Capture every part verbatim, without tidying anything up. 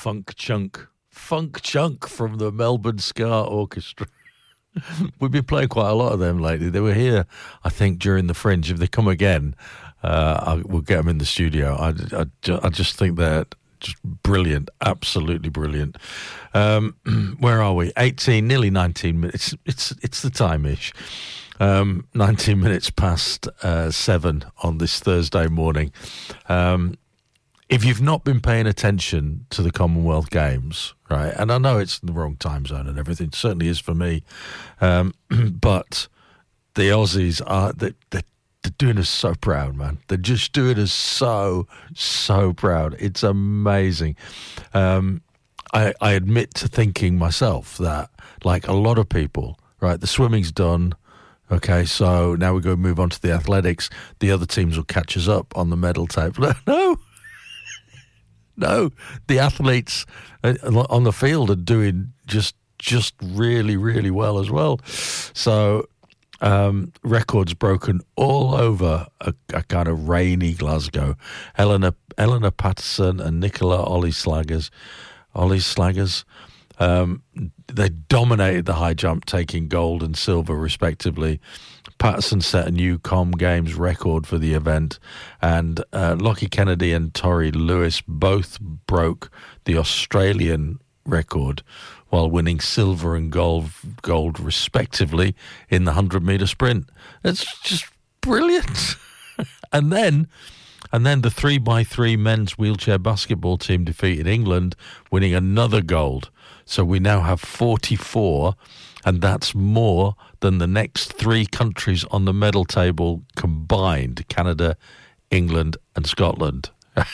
Funk Chunk. Funk Chunk from the Melbourne Ska Orchestra. We've been playing quite a lot of them lately. They were here, I think, during the Fringe. If they come again, uh, I, we'll get them in the studio. I, I, I just think they're just brilliant, absolutely brilliant. Um, where are we? eighteen, nearly nineteen minutes. It's it's the time-ish. Um, nineteen minutes past uh, seven on this Thursday morning. Um, if you've not been paying attention to the Commonwealth Games, right, and I know it's in the wrong time zone and everything, it certainly is for me, um, but the Aussies are, they, they're, they're doing us so proud, man. They're just doing us so, so proud. It's amazing. Um, I, I admit to thinking myself that, like a lot of people, right, the swimming's done. Okay, so now we go move on to the athletics. The other teams will catch us up on the medal table. No, no, the athletes on the field are doing just just really, really well as well. So um, records broken all over a, a kind of rainy Glasgow. Eleanor Eleanor Patterson and Nicola Ollie Slaggers, Ollie Slaggers. Um, they dominated the high jump, taking gold and silver respectively. Patterson set a new Com Games record for the event, and uh, Lockie Kennedy and Tori Lewis both broke the Australian record while winning silver and gold, gold respectively in the hundred metre sprint. It's just brilliant. and then... And then the three by three men's wheelchair basketball team defeated England, winning another gold. So we now have forty-four, and that's more than the next three countries on the medal table combined: Canada, England, and Scotland.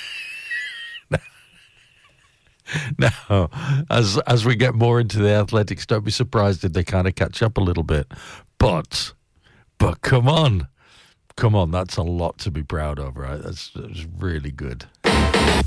Now, as as we get more into the athletics, don't be surprised if they kind of catch up a little bit. But, but come on. Come on, that's a lot to be proud of, right? That's, that's really good.